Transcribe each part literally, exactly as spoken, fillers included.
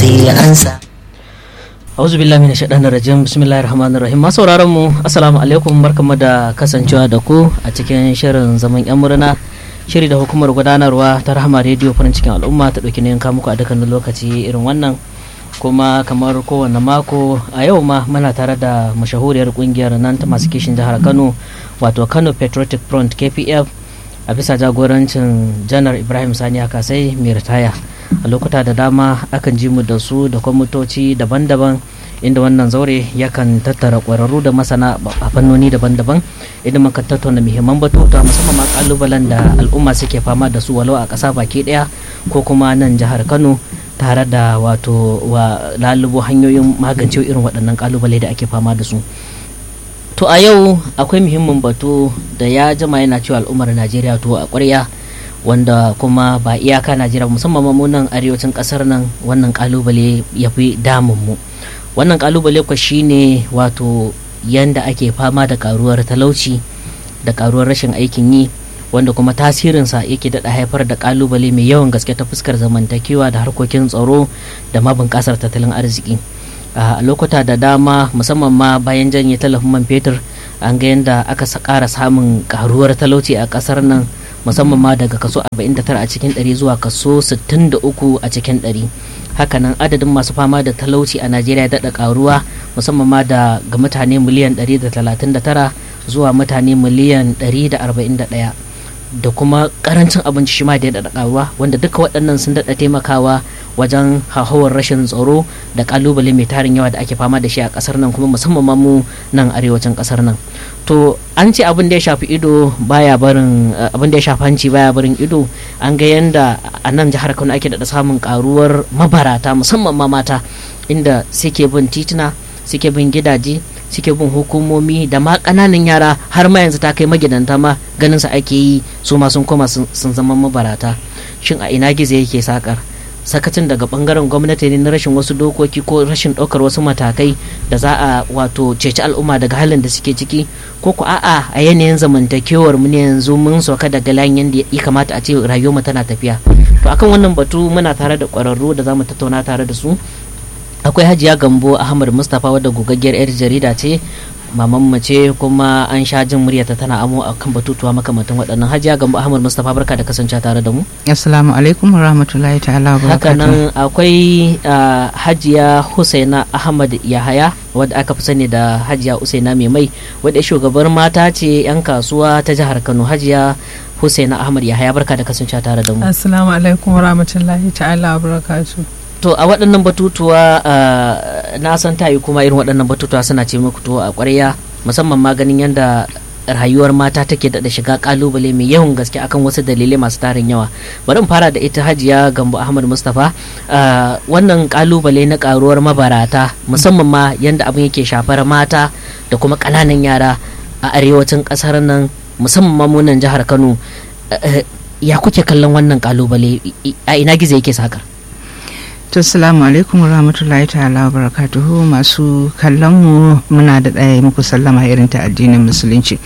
sai an sa. auzu billahi minash shaitanir rajim, bismillahir rahmanir rahim. Masu sauraron mu assalamu alaikum, barkamu da kasancewa da ku a cikin shirin zaman yan murna, shiri da hukumar gudanarwa ta Rahama Radio farin cikin al'umma ta dauki ne yanka muku a dukkanin lokaci irin wannan. Kuma kamar kowane mako a yau ma muna tare da mashahuriyar kungiyar nan ta masu kishin jihar Kano, wato Kano Patriotic Front K P F, a bisa jagorancin Janar Ibrahim Sani Akasai mai ritaya. A lokuta da dama akan ji mu da su da kwamitoci daban-daban, inda wannan zaure yakan tattara ƙwararru da masana a fannoni daban-daban, inda muka tattauna muhimman batuta musamman ma kalubalen da al'umma suke fama da su walau a ƙasa baki ɗaya ko kuma nan jihar Kano, tare da wato wa lalubo hanyoyin magance irin waɗannan kalubale da ake fama da su. To a yau akwai muhimmin batu da ya jima yana cewa al'ummar Najeriya to a ƙwarya, wanda kuma ba iyaka Najeriya musamman mu nan arewacin ƙasar nan wannan kalubale ya fi damun mu. Wannan kalubale ko shine wato yanda ake fama da karuwar talauci da karuwar rashin aikin yi, wanda kuma tasirinsa yake daɗa haifar da kalubale mai yawan gaske ta fuskar zamantakewa da harkokin tsaro da ma bunƙasar tattalin arziki. A lokuta da dama musamman ma bayan janye tallafin man fetur, an ga yadda aka ƙara samun karuwar talauci a ƙasar nan, musamman ma daga kaso arba'in da tara a cikin ɗari zuwa kaso sittin da uku a cikin ɗari. Hakanan adadin masu fama da talauci a Najeriya daɗa karuwa, musamman ma da ga mutane miliyan ɗari da talatin da tara zuwa mutane miliyan ɗari da arba'in da ɗaya. Da kuma karancin abinci shi ma da ya daɗa karuwa, wanda duka waɗannan sun daɗa taimakawa wajen hauhawar rashin tsaro da kalubale mai tarin yawa da ake fama da shi a ƙasar nan, kuma musamman ma mu nan arewacin ƙasar nan. To an ce abin da ya shafi ido baya barin abin da ya shafi hanci baya barin ido. An ga yanda a nan jihar Kano ake daɗa samun karuwar mabarata musamman ma mata, inda suke bin tituna, suke bin gidaje, suke bin hukumomi da ma ƙananan yara, har ma yanzu ta kai magidanta ma ganin su ake yi su ma sun koma sun zama mabarata. Shin a ina gizo yake sakar? Sakacin daga bangaren gwamnati ne na rashin wasu dokoki ko rashin ɗaukar wasu matakai da za a wato ceci al'umma daga halin da suke ciki, ko ku a'a a yanayin zamantakewar mu ne yanzu mun sauka daga layin yadda ya kamata a ce rayuwar mu tana tafiya. To akan wannan batu muna tare da ƙwararru da zamu tattauna tare da su. Akwai Hajiya Gambo Ahmad Mustapha, wadda gogaggiyar 'yar jarida ce, maman mace, kuma an sha jin muryarta tana amo akan batutuwa makamantan waɗannan. Hajiya Gambo Ahmad Mustapha, barka da kasance tare da mu. Assalamu alaikum wa rahmatullahi ta'ala wa barakatuh. Haka nan akwai uh, Hajiya Husaina Ahmad Yahaya, wadda aka fi sani da Hajiya Husaina mai mai, wadda shugabar mata ce 'yan kasuwa ta jihar Kano. Hajiya Husaina Ahmad Yahaya, barka da kasance tare da mu. Assalamu alaikum wa rahmatullahi ta'ala wa barakatuh. To a waɗannan batutuwa na san tayi kuma irin waɗannan batutuwa suna ce muku to a ƙwarya, musamman maganin yadda rayuwar mata take da shiga kalubale mai yawan gaske akan wasu dalilai masu tarin yawa. Bari in fara da ita Hajiya Gambo Ahmad Mustapha. Wannan kalubale na karuwar mabarata, musamman ma yadda abin yake shafar mata da kuma ƙananan yara a arewacin ƙasar nan, musamman ma munan jihar Kano, ya kuke kallon wannan kalubale, a ina gizo yake sakar? Assalamu alaikum wa rahmatullahi ta'ala wa barakatuhu. Masu kallon mu muna da ɗaya muku sallama irin ta addinin musulunci.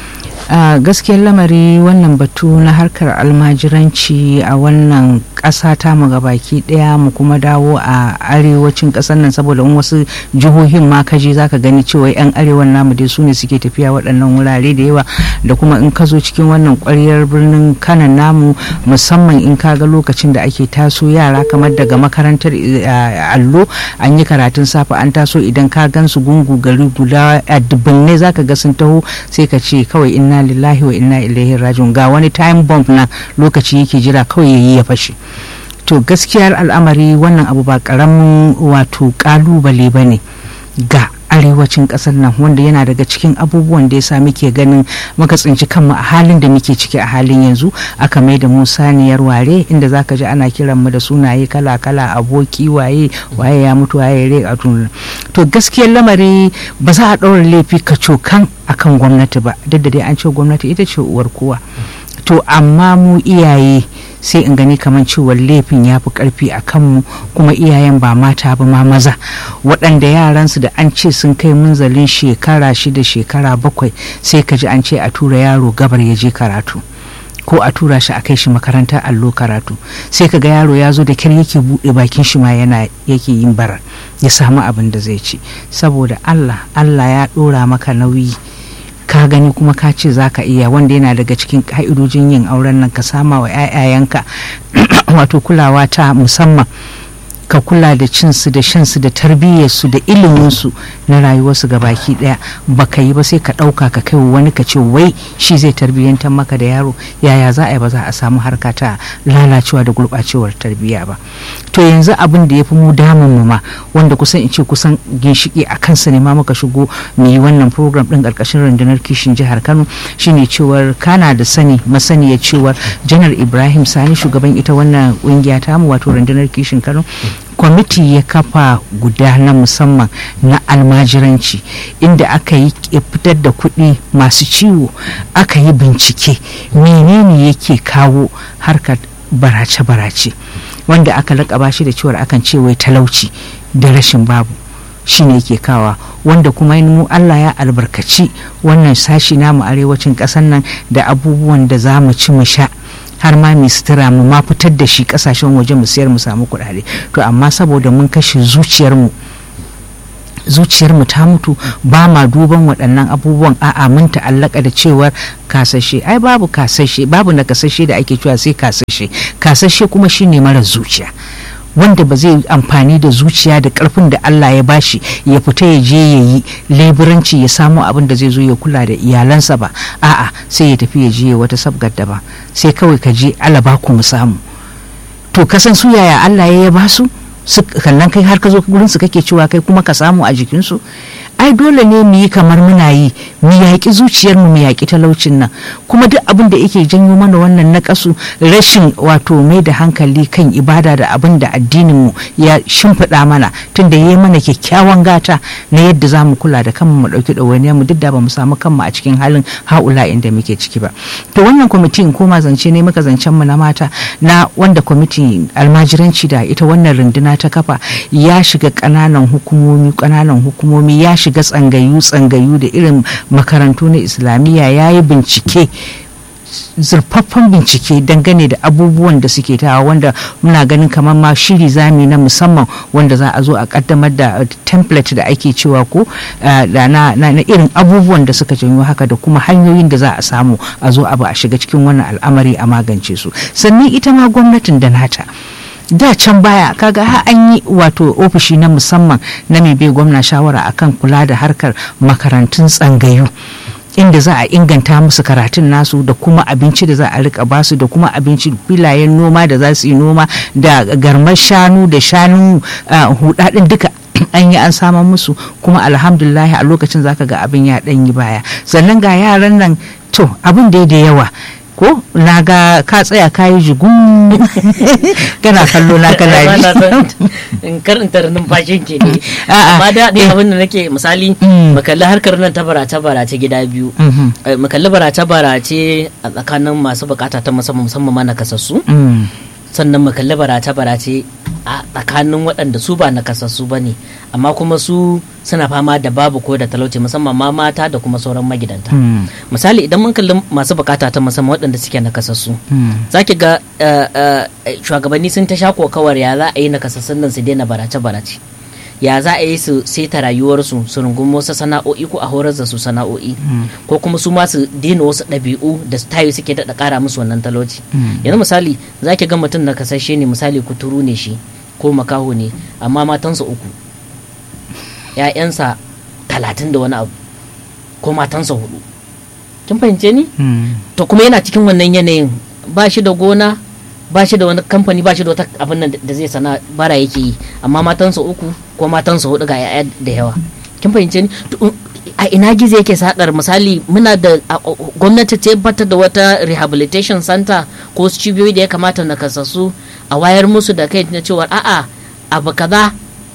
a gaskiyar lamari wannan batu na harkar almajiranci a wannan ƙasa ta mu gabaki ɗaya mu kuma dawo a arewacin ƙasar nan, saboda wasu jihohin ma kaje zaka gani cewa yan arewan namu dai su ne suke tafiya waɗannan wurare da yawa, da kuma in ka zo cikin wannan ƙwaryar birnin kanan namu, musamman in ka ga lokacin da ake taso yara kamar daga makarantar allo an yi karatun safe an taso, idan ka gan su gungu gari guda a dubbinai zaka ga sun taho, sai ka ce kawai inna lillahi wa inna ilaihi rajiun, ga wani time bomb na lokaci yake jira kawai yayi ya fashe. To gaskiyar al'amari wannan abu ba karamin wato kalubale bane ga arewacin kasar nan, wanda yana daga cikin abubuwan da yasa muke ganin muka tsinci kanmu a halin da muke ciki a halin yanzu. Aka mai da mu saniyar ware, inda zaka ji ana kiran mu da sunaye kala kala, aboki waye waye ya mutu waye rai a tun. To gaskiyar lamari ba za a ɗaura laifi kacokan akan gwamnati ba, duk da dai an ce gwamnati ita ce uwar kowa. To amma mu iyaye sai in gani kamar cewa laifin ya fi karfi a kanmu, kuma iyayen ba mata ba ma maza, waɗanda yaransu da an ce sun kai munzalin shekara shida shekara bakwai sai ka ji an ce a tura yaro gabar ya je karatu, ko a tura shi a kai shi makarantar allo karatu, sai ka ga yaro ya zo da kyar yake buɗe bakin shi ma yana yake yin bara ya samu abin da zai ci. Saboda Allah Allah ya ɗora maka nauyi ka gani kuma ka ce za ka iya, wanda yana daga cikin ka'idojin yin auren nan ka sama wa 'ya'yayanka wato kulawa ta musamman, ka kula da cinsu da shansu da tarbiyyarsu da iliminsu na rayuwarsu ga baki daya. Baka yi ba sai ka ɗauka ka kai wani ka ce wai shi zai tarbiyyantar maka da yaro. Yaya za a yi ba za a samu harka ta lalacewa da gurɓacewar tarbiyya ba? To yanzu abin da ya fi mu damun mu ma, wanda kusan in ce kusan ginshiki a kansa ne ma muka shigo mu yi wannan program din ƙarƙashin rundunar kishin jihar Kano, shine cewar kana da sani masaniya cewar Janar Ibrahim Sani, shugaban ita wannan ƙungiya tamu wato rundunar kishin Kano, kwamiti ya kafa guda na musamman na almajiranci, inda aka yi fitar da kuɗi masu ciwo, aka yi bincike menene yake kawo harkar barace-barace, wanda aka laƙaba shi da cewar akan ce wai talauci da rashin babu shine yake kawa, wanda kuma mu Allah ya albarkaci wannan sashi namu arewacin ƙasar nan da abubuwan da za mu ci mu sha, har ma mai sutura mu ma fitar da shi kasashen waje mu sayar mu samu kuɗaɗe. To amma saboda mun kashe zuciyarmu zuciyarmu ta mutu, ba ma duban waɗannan abubuwan, a'a mun ta'allaka da cewar kasashe. Ai babu kasashe, babu na kasashe da ake cewa sai kasashe. Kasashe kuma shine mara zuciya, wanda ba zai amfani da zuciya da karfin da Allah ya bashi ya fita ya je ya yi leburanci ya samu abin da zai zo ya kula da iyalansa ba, a'a sai ya tafi ya je wata sabgar da ba, sai kawai ka je Allah ba ku mu samu. To kasan su yaya Allah ya ba su kannan kai har ka zo gurin su kake cewa kai kuma ka samu a jikin su? Ai dole ne mu yi kamar muna yi, mu yaƙi zuciyar mu mu yaƙi talaucin nan. Kuma duk abin da yake janyo mana wannan naƙasu, rashin wato mai da hankali kan ibada da abin da addinin mu ya shimfiɗa mana, tunda yayi mana kyakkyawan gata na yadda za mu kula da kanmu mu ɗauki ɗawainiyar mu, duk da ba mu samu kanmu a cikin halin haula inda muke ciki ba. To wannan kwamitin koma zance ne muka zancen mu na mata na wanda kwamitin almajiranci da ita wannan runduna ta kafa ya shiga ƙananan hukumomi ƙananan hukumomi ya shiga tsangayu tsangayu da irin makarantu na islamiyya, ya yi bincike zurfaffen bincike dangane da abubuwan da suke tawa, wanda muna ganin kamar ma shiri zami na musamman wanda za a zo a kaddamar da template da ake cewa ko da na irin abubuwan da suka janyo haka, da kuma hanyoyin da za a samu a zo abu a shiga cikin wannan al'amari a magance su. Sannan ita ma gwamnatin da nata da can baya kaga ha an yi wato ofishi na musamman na mai bai gwamna shawara akan kula da harkar makarantun tsangayu, inda za a inganta musu karatun nasu da kuma abinci da za a rika basu, da kuma abinci filayen noma da za su yi noma, da garmar shanu da shanu hudadin duka an yi an samar musu. Kuma alhamdulillah a lokacin zaka ga abin ya dan yi baya. Sannan ga yaran nan to abin da da yawa ko na ga ka tsaya ka yi jigun kana kallo na kana ji in karanta numfashin ke ne. Amma da ne abin da nake misali makalli harkar nan ta barace barace gida biyu, makalli barace barace a tsakanin masu bukata ta musamman musamman mana kasassu, sannan makalli barace barace a tsakanin waɗanda su ba na kasassu ba ne amma kuma su suna fama da babu ko da talauci, musamman ma mata da kuma sauran magidanta. Misali idan mun kalli masu bukata ta musamman waɗanda suke na kasassu, za ki ga shugabanni sun ta sha kokawar ya za a yi na kasassun nan su daina barace barace, ya za a yi su saita rayuwarsu su rungumi wasu sana'o'i ko a horar da su sana'o'i, ko kuma su ma su daina wasu ɗabi'u da tayi suke daɗa ƙara musu wannan talauci. Yanzu misali za ki ga mutum na kasashe ne, misali kuturu ne shi ko makaho ne, amma matansa uku, ‘ya'yansa talatin da wani abu, ko matansa hudu. Kin fahimce ni? To kuma yana cikin wannan yanayin, ba shi da gona, ba shi da wani kamfani, ba shi da wata abin nan da zai sana bara yake yi, amma matansa uku ko matansa hudu ga ‘ya'ya da yawa. Kin fahimce ni? A ina gizo yake sakar? Misali muna da gwamnati ta tabbatar da wata rehabilitation center ko su cibiyoyi da ya kamata na kasassu a wayar musu da kai na cewa a'a abu kaza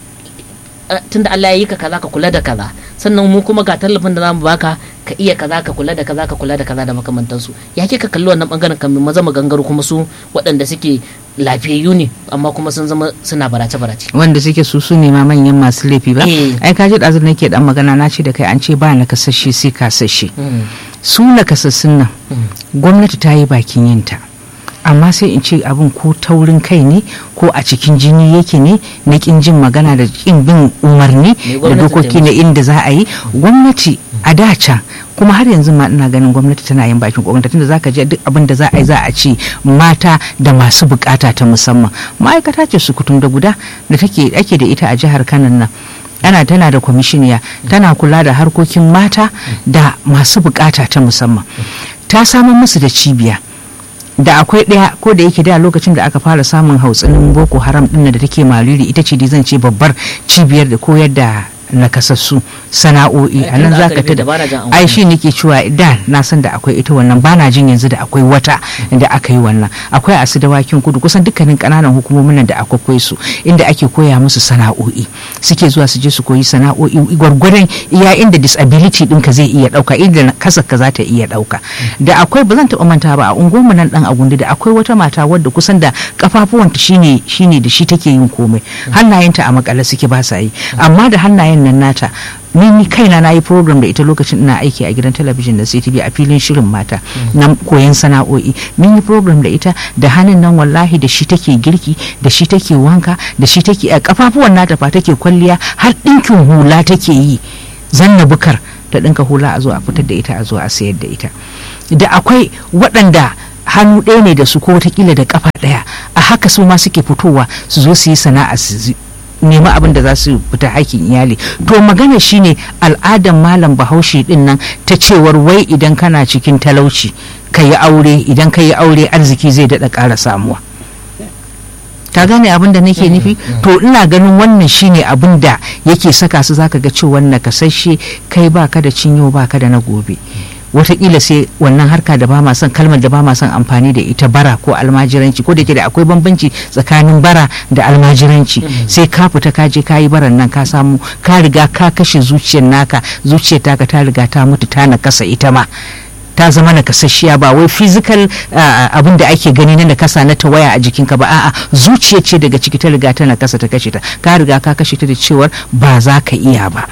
tunda Allah ya yi ka kaza ka kula da kaza, sannan mu kuma ga tallafin da zamu baka ka iya kaza ka kula da kaza ka kula da kaza da makamantansu. Ya ke ka kalli wannan bangaren kan maza maganganu kuma su waɗanda suke lafiyayyu ne amma kuma sun zama suna barace barace, wanda suke su su ne ma manyan masu laifi ba. Ai ka ji ɗazu nake dan magana na ce da kai an ce ba na kasashe sai kasashe. su nakasassun nan gwamnati ta yi bakin yinta, amma sai in ce abin ko taurin kai ne ko a cikin jini yake ne na kin jin magana da kin bin umarni da dokoki na inda za a yi. Gwamnati a da can kuma har yanzu ma ina ganin gwamnati tana yin bakin gwamnati, tunda zaka je duk abin da za a yi za a ce mata da masu bukata ta musamman. Ma'aikata ce su kutum da guda da take ake da ita a jihar Kano nan, ana tana da kwamishiniya tana kula da harkokin mata da masu bukata ta musamman, ta samar musu da cibiya da akwai ɗaya ko da yake da lokacin da aka fara samun hautsinin boko haram ɗin da take Mariri, ita ce da zan ce babbar cibiyar da koyar da nakasassu sana'o'i a nan zaka ta da ai shi nake cewa da na san da akwai ita wannan, bana jin yanzu da akwai wata da aka yi wannan. Akwai asu dawakin kudu, kusan dukkanin kananan hukumomin nan da akwai su inda ake koya musu sana'o'i, suke zuwa su je su koyi sana'o'i gwargwadon iya inda disability ɗinka zai iya ɗauka, inda kasarka za ta iya ɗauka. Da akwai ba zan taɓa manta ba a unguwarmu nan dan Agundi da akwai wata mata wadda kusan da kafafuwanta shine shine da shi take yin komai, hannayenta a makale suke ba sa yi, amma da hannayen nan nata ni ni kaina na yi program da ita lokacin ina aiki a gidan talabijin da C T V a filin shirin mata na koyon sana'o'i. Mun yi program da ita da hannun nan wallahi da shi take girki, da shi take wanka, da shi take a kafafuwan nata fa take kwalliya, har ɗinkin hula take yi, zanna bukar ta ɗinka hula a zo a fitar da ita a zo a sayar da ita. Da akwai waɗanda hannu ɗaya ne da su ko watakila da kafa ɗaya, a haka su ma suke fitowa su zo su yi sana'a su nema abin da za su fita haƙƙin iyali. To magana shine al'adar malam bahaushe din nan ta cewar wai idan kana cikin talauci ka yi aure, idan ka yi aure arziki zai daɗa ƙara samuwa. Ka gane abin da nake nufi? To ina ganin wannan shine abin da yake saka su zaka ga cewa nakasashe kai baka da cinyo baka da na gobe. Wataƙila sai wannan harka da ba ma son, kalmar da ba ma son amfani da ita, bara ko almajiranci, ko da ke da akwai bambanci tsakanin bara da almajiranci. Sai ka fita ka je ka yi baran nan ka samu, ka riga ka kashe zuciyar naka, zuciyar taka ta riga ta mutu ta nakasa ita ma, ta zama nakasasshiya, ba wai physical abin da ake gani na nakasa na tawaya a jikinka ba, a'a zuciya ce daga ciki ta riga ta nakasa ta kashe ta, ka riga ka kashe ta da cewar ba za ka iya ba.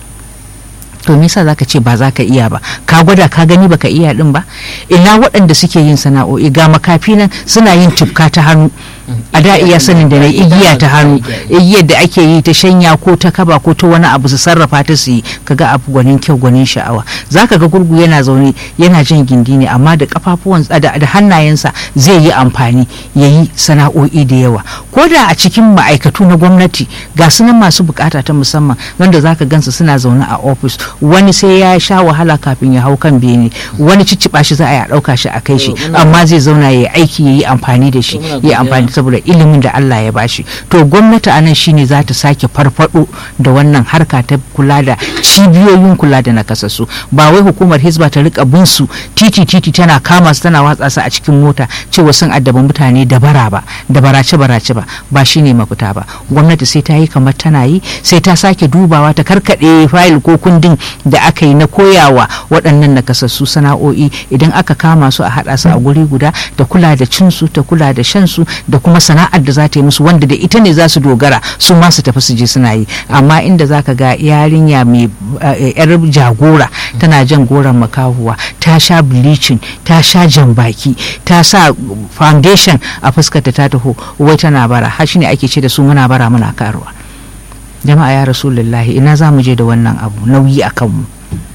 To me yasa zaka ce ba za ka iya ba? Ka gwada ka gani baka iya din ba? Ina waɗanda suke yin sana'o'i, ga makafi nan suna yin tufka ta hannu, a da iya sanin da na igiya ta hannu, igiyar da ake yi ta shanya ko ta kaba ko ta wani abu su sarrafa ta su yi, kaga abu gwanin kyau gwanin sha'awa. Zaka ga gurgu yana zaune yana jan gindi ne, amma da kafafuwan da hannayensa zai yi amfani ya yi sana'o'i da yawa. Ko da a cikin ma'aikatu na gwamnati ga sunan masu bukata ta musamman wanda zaka gansu suna zaune a ofis, wani sai ya sha wahala kafin ya hau kan bene, wani cicciɓa shi za a yi a ɗauka shi a kai shi, amma zai zauna ya yi aiki ya yi amfani da shi, ya yi amfani saboda ilimin da Allah ya bashi. To gwamnati a nan shine za ta sake farfado da wannan harka ta kula da cibiyoyin kula da nakasassu, ba wai hukumar Hizba ta rika bin su titi titi tana kama su tana watsa su a cikin mota cewa sun addaba mutane da bara ba, da barace barace ba, ba shine mafita ba. Gwamnati sai ta yi kamar tana yi, sai ta sake dubawa ta karkade fayil ko kundin da aka yi na koyawa waɗannan nakasassu sana'o'i, idan aka kama su a haɗa su a guri guda, da kula da cinsu, ta kula da shansu, da kuma sana'ar da za ta yi musu wanda da ita ne za su dogara su ma su tafi su je suna yi. Amma inda za ka ga yarinya mai yar jagora tana jan goron makahuwa, ta sha bleaching, ta sha jambaki, ta sa foundation a fuskarta ta taho wai tana bara, har shine ake ce da su muna bara muna karuwa. Jama'a ya rasulullahi, ina za mu je da wannan abu nauyi a kanmu?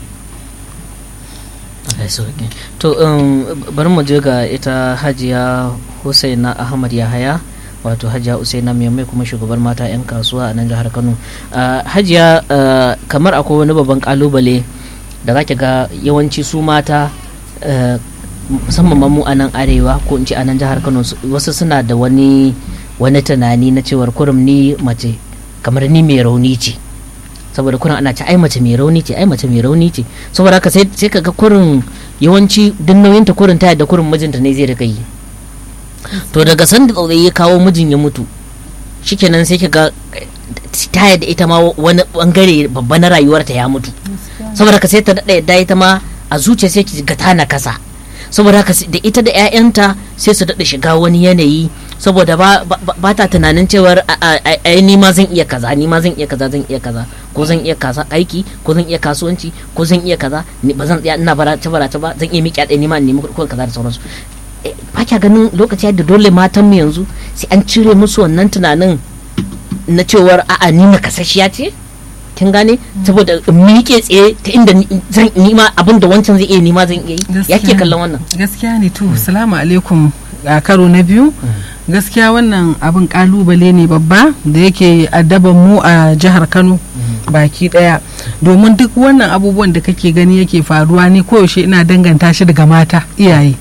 To bari mu je ga ita Hajiya Husaina Ahmad Yahaya, wato Hajiya Husaina mai kuma shugabar mata 'yan kasuwa a nan jihar Kano. Hajiya, kamar akwai wani babban kalubale da zaki ga yawanci su mata musamman mu a nan arewa ko in ce a nan jihar Kano, wasu suna da wani wani tunani na cewar kurum ni mace kamar ni mai rauni ce, saboda kurin ana ce ai mace mai rauni ce ai mace mai rauni ce saboda haka sai sai kaga kurin yawanci duk nauyin ta kurin ta da kurin mijinta ne zai rika yi. To daga san da tsautsayi ya kawo mijin ya mutu, shikenan sai kaga ta yadda ita ma wani bangare babba na rayuwarta ya mutu, saboda haka sai ta dada yadda ita ma a zuciya sai ki ga ta na kasa, saboda haka da ita da 'ya'yanta sai su dada shiga wani yanayi, saboda ba, ba, ba ta tunanin cewar ai ni ma zan iya kaza ni ma zan iya kaza zan iya kaza ko zan iya kasa aiki ko zan iya kasuwanci ko zan iya kaza ba zan tsaya ina barace barace ba zan iya miƙa ɗaya neman nemi kuɗi kaza da sauransu. Ba kya ganin lokaci da dole matan mu yanzu sai an cire musu wannan tunanin na cewar a'a ni na kasashiya ce, kin gane, saboda miƙe tsaye ta inda zan nima abin da wancan zai iya nima zan iya yi. Ya ke kallon wannan? Gaskiya ne to salamu alaikum a karo na biyu. Gaskiya wannan abin kalubale ne babba da yake addaban mu a jihar Kano baki daya, domin duk wannan abubuwan da kake gani yake faruwa ne koyaushe ina danganta shi daga mata iyaye,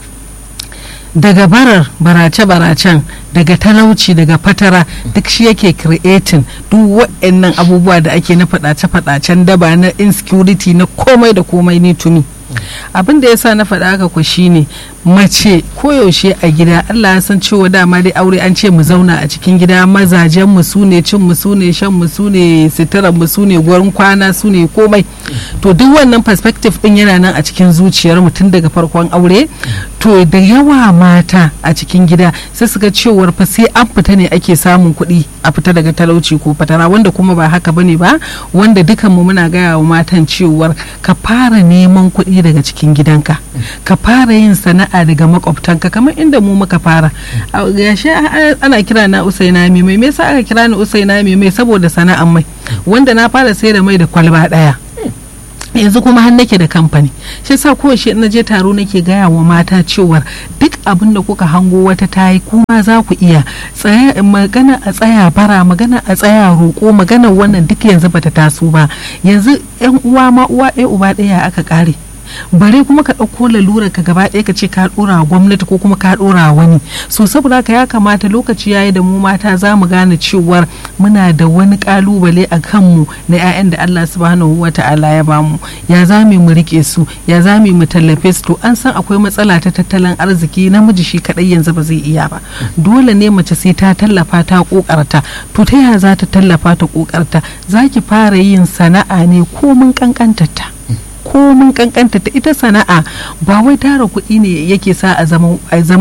daga barar barace-baracen, daga talauci, daga fatara, duk shi yake creating duk waɗannan abubuwa da ake na faɗace-faɗacen daba, na insecurity, na komai da komai ne tuni. Abin da yasa na faɗa haka ku shine mace koyaushe a gida Allah ya san cewa dama dai aure an ce mu zauna a cikin gida, mazajen mu sune, cin mu sune, shan mu sune, sitiran mu sune, gurin kwana sune, komai. To duk wannan perspective din yana nan a cikin zuciyar mu tun daga farkon aure. To da yawa mata a cikin gida sai suka cewar fa sai an fita ne ake samun kuɗi a fita daga talauci ko fatara, wanda kuma ba haka bane ba, wanda dukan mu muna gaya wa matan cewar ka fara neman kuɗi daga cikin gidanka, ka fara yin sana'a daga makwabtanka, kamar inda mu muka fara. Gashi ana kira na Usaina mai mai, me yasa aka kira ni Usaina mai mai? Saboda sana'an mai, wanda na fara sai da mai da kwalba daya, yanzu kuma har nake da kamfani. Shi yasa kowace na je taro nake gaya wa mata cewar duk abin da kuka hango wata tayi kuma za ku iya. Tsaya magana a tsaya bara, magana a tsaya roƙo, magana wannan duk yanzu bata taso ba. Yanzu yan uwa ma uwa ɗaya uba ɗaya aka ƙare. Bare kuma ka ɗauko lalura ka gaba ɗaya ka ce ka ɗora gwamnati ko kuma ka ɗora wani. So saboda haka ya kamata lokaci yayi da mu mata za mu gane cewar muna da wani ƙalubale a kanmu na 'ya'yan da Allah subhanahu wa ta'ala ya bamu. Ya za mu rike su, ya za mu tallafe su. To an san akwai matsala ta tattalin arziki, namiji shi kaɗai yanzu ba zai iya ba. Dole ne mace sai ta tallafa ta ƙoƙarta. To ta yaya za ta tallafa ta ƙoƙarta? Za ki fara yin sana'a ne ko mun ƙanƙantarta. ko mun kankanta ta ita sana'a ba wai tara kuɗi ne yake sa a zama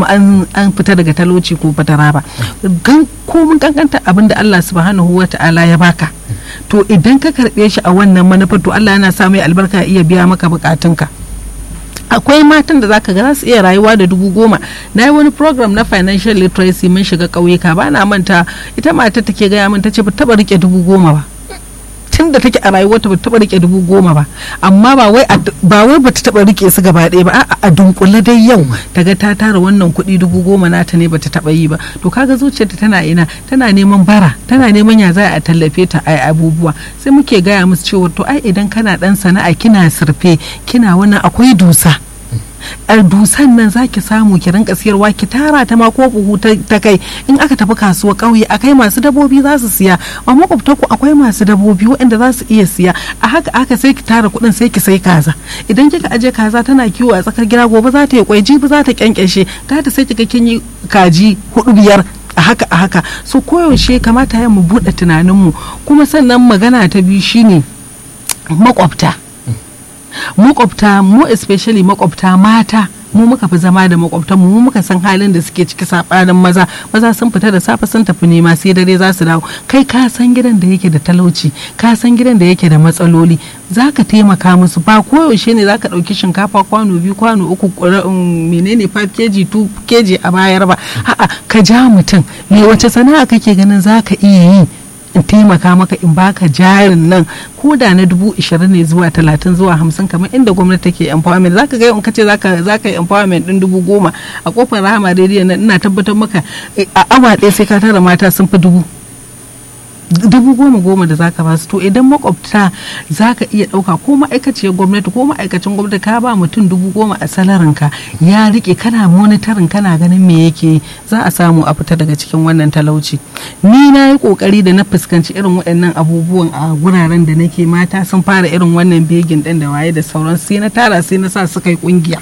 an fita daga talauci ko fatara ba. Ko mun kankanta abin da Allah subhanahu wa ta'ala ya baka, to idan ka karɓe shi a wannan manufar, to Allah yana sa mai albarka iya biya maka bukatunka. Akwai matan da zaka ga za su iya rayuwa da dubu goma. Na yi wani program na financial literacy, mun shiga ƙauyuka, ba na manta ita mata take gaya min, ta ce ba taɓa rike dubu goma ba tun da take a rayuwarta, ba taɓa rike dubu goma ba. Amma ba wai ba wai ba ta taɓa rike su gaba ɗaya ba, a'a a dunkule dai yau ta ga ta tara wannan kuɗi dubu goma nata ne ba ta taɓa yi ba. To kaga zuciyarta tana ina, tana neman bara, tana neman ya za a tallafe ta ai abubuwa. Sai muke gaya musu cewa to ai idan kana dan sana'a, kina sirfe, kina wannan, akwai dusa. A dusan nan zaki samu ki rinka siyarwa, ki tara ta ma ko buhu ta kai, in aka tafi kasuwa ƙauye akai masu dabobi za su siya, a makwabta ku akwai masu dabobi waɗanda za su iya siya. A haka aka sai ki tara kuɗin sai ki sai kaza. Idan kika aje kaza tana kiwo a tsakar gida, gobe za ta yi kwai, jibi za ta kyankyashe, ta ta sai kika kin yi kaji hudu biyar a haka a haka. So koyaushe kamata ya mu buɗe tunaninmu. Kuma sannan magana ta biyu shine makwabta. makwabta mu especially makwabta mata, mu muka fi zama da makwabtan mu muka san halin da suke ciki sabanin maza. Maza sun fita da safe sun tafi nema, sai dare za su dawo. Kai ka san gidan da yake da talauci, ka san gidan da yake da matsaloli, zaka taimaka musu. Ba koyaushe ne zaka dauki shinkafa kwano biyu, kwano uku, menene five kilograms two kilograms a bayar ba. A'a, ka ja mutum, me wace sana'a kake ganin zaka iya yi in taimaka maka, in baka jarin nan ko da na dubu ishirin ne zuwa talatin zuwa hamsin, kamar inda gwamnati take empowerment. Zaka ga in kace zaka zaka yi empowerment din dubu goma a kofar Rahama Radio nan, ina tabbatar maka a awa ɗaya sai ka tara mata sun fi dubu dubu goma goma da zaka ba su. To idan makwabta zaka iya ɗauka, ko ma'aikaciyar gwamnati ko ma'aikacin gwamnati, ka ba mutum dubu goma a salarin ka, ya rike, kana monitoring, kana ganin me yake, za a samu a fita daga cikin wannan talauci. Ni na yi kokari da na fuskanci irin waɗannan abubuwan a guraren da nake, mata sun fara irin wannan begin ɗin da waye da sauran, sai na tara sai na sa suka yi kungiya.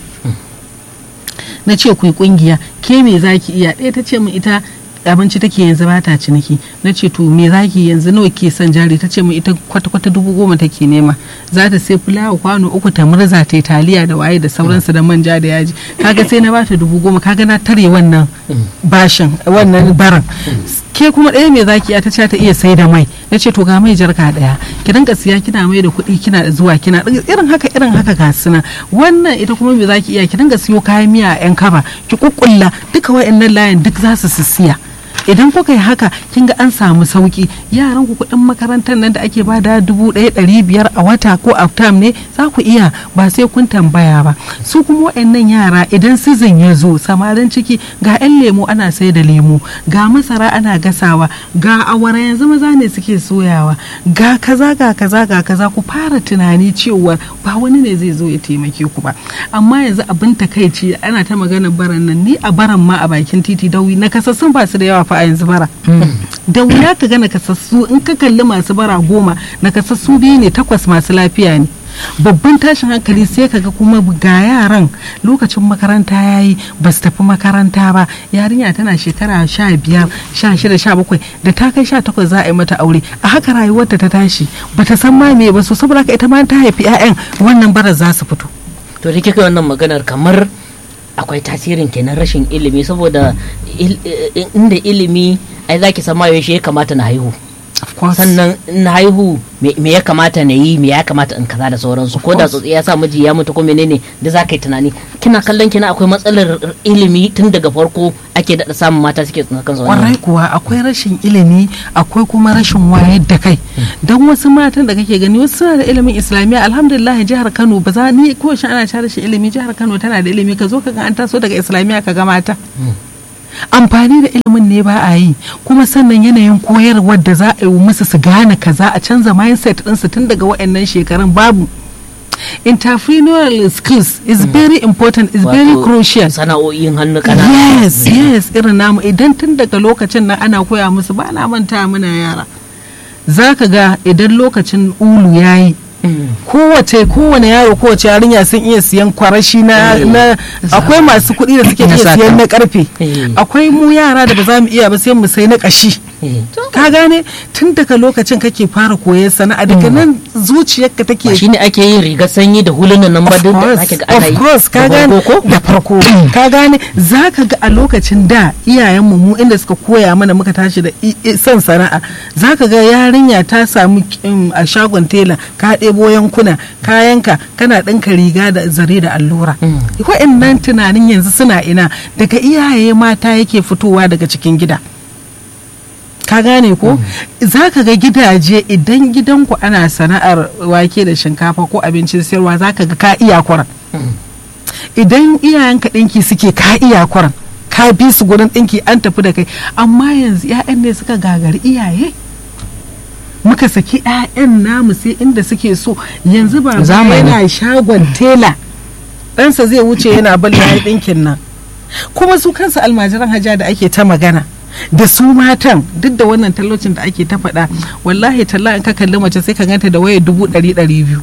Na ce ku yi kungiya, ke me zaki iya? Ɗaya ta ce min ita abinci take yanzu ba ta ciniki. Na ce to me zaki yanzu, nawa ke son jari? Ta ce min ita kwata-kwata dubu goma take nema, za ta sai fulawa kwano uku ta murza ta taliya da waye da sauransu da manja da yaji. Kaga sai na bata dubu goma, kaga na tare wannan bashin, wannan baran. ke kuma ɗaya mai zaki ta ce ta iya sai da mai na ce to ga mai jarka ɗaya ki dinga siya kina mai da kuɗi kina zuwa kina irin haka irin haka ga suna wannan ita kuma mai zaki iya ki dinga siyo kayan miya a yan kaba ki kukkulla duka wa'annan layin duk za su siya idan kuka yi haka kin ga an samu sauki yaran ku kuɗin makarantar nan da ake bada dubu ɗaya ɗari biyar a wata ko a tam ne za ku iya ba sai kun tambaya ba su kuma waɗannan yara idan sizin ya zo samarin ciki ga 'yan lemo ana sai da lemo ga masara ana gasawa ga awara yanzu maza ne suke soyawa ga kaza ga kaza ga kaza ku fara tunani cewa ba wani ne zai zo ya taimake ku ba amma yanzu abin takaici ana ta maganar baran nan ni a baran ma a bakin titi dawi na kasassun ba su da yawa fa a yanzu bara da wuya ka ga nakasassu in ka kalli masu bara goma nakasassu biyu ne takwas masu lafiya ne babban tashin hankali sai kaga kuma ga yaran lokacin makaranta yayi ba su tafi makaranta ba yarinya tana shekara sha biyar sha shida sha bakwai da ta kai sha takwas za a yi mata aure a haka rayuwarta ta tashi ba ta san ma me ba so saboda haka ita ma ta haifi 'ya'yan wannan bara za su fito to da kika wannan maganar kamar akwai tasirin kenan rashin ilimi saboda inda ilimi ai zaki san ma yaushe ya kamata na haihu sannan na haihu me ya kamata na yi me ya kamata in kaza da sauransu ko da tsotsi ya sa miji ya mutu ko menene da za ka yi tunani kina kallon kina akwai matsalar ilimi tun daga farko ake daɗa samun mata suke tsunan kansu wannan kuwa akwai rashin ilimi akwai kuma rashin wayar da kai don wasu matan da kake gani wasu suna da ilimin islamiyya alhamdulillah jihar Kano ba za ni ko shi ana cewa rashin ilimi jihar Kano tana da ilimi ka zo ka ga an taso daga islamiyya ka ga mata amfani da ilimin ne ba a yi kuma sannan yanayin koyarwar da za a yi musu su gane kaza a canza mindset ɗinsu tun daga waɗannan shekarun babu entrepreneurial skills is mm. very important is very crucial sana'o'in hannu kanana yes yes irin namu idan tun daga lokacin nan ana koya musu ba na manta muna yara za ka ga idan lokacin ulu yayi kowace kowane yaro kowace yarinya sun iya siyan kwarashi na akwai masu kuɗi da suke iya siyan na karfe akwai mu yara da ba za mu iya ba sai mu sai na kashi ka gane tun daga lokacin kake fara koyon sana'a daga nan zuciyarka take shine ake yin rigar sanyi da hulunan nan ba duk da kake ga ana yi of course ka gane da farko ka gane zaka ga a lokacin da iyayen mu mu inda suka koya mana muka tashi da son sana'a zaka ga yarinya ta samu a shagon tela ka ɗebo yankuna kayanka kana ɗinka riga da zare da allura wa'annan tunanin yanzu suna ina daga iyaye mata yake fitowa daga cikin gida ka gane ko za ka ga gidaje idan gidanku ana sana'ar wake da shinkafa ko abincin sayarwa za ka ga ka iya kwaran idan iyayenka ɗinki suke ka iya kwaran ka bi su gurin ɗinki an tafi da kai amma yanzu 'ya'yan ne suka gagari iyaye muka saki 'ya'yan namu sai inda suke so yanzu ba yana shagon tela ɗansa zai wuce yana balla ɗinkin nan kuma su kansu almajiran hajja da ake ta magana da su matan duk da wannan tallocin da ake ta faɗa wallahi talla in ka kalli mace sai ka ganta da wayar dubu ɗari ɗari biyu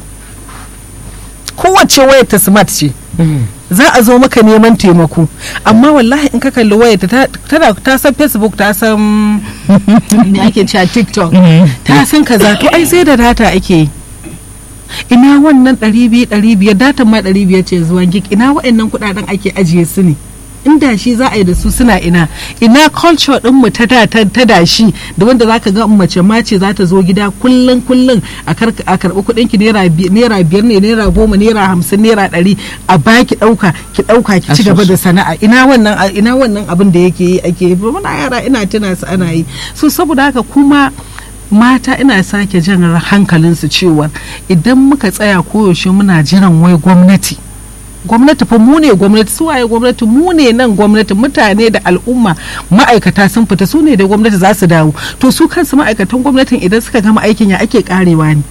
kowace wayar ta smart ce za a zo maka neman taimako amma wallahi in ka kalli wayar ta ta san facebook ta san me ake cewa tiktok ta san kaza to ai sai da data ake yi ina wannan ɗari biyu ɗari biyar datan ma ɗari biyar ce zuwa gig ina wa'annan kuɗaɗen ake ajiye su ne inda shi za a yi da su suna ina ina culture din mu ta ta da shi da wanda zaka ga mace mace za ta zo gida kullun kullun a karbi kudin ki naira naira biyar ne naira goma naira hamsin naira ɗari a baki dauka ki dauka ki ci gaba da sana'a ina wannan ina wannan abin da yake yi ake yi muna yara ina tuna su ana yi so saboda haka kuma mata ina sake jan hankalinsu cewa idan muka tsaya koyaushe muna jiran wai gwamnati gwamnati fa mu ne gwamnati su waye gwamnati mu ne nan gwamnati mutane da al'umma ma'aikata sun fita su ne da gwamnati za su dawo to su kansu ma'aikatan gwamnatin idan suka gama aikin ya ake karewa ne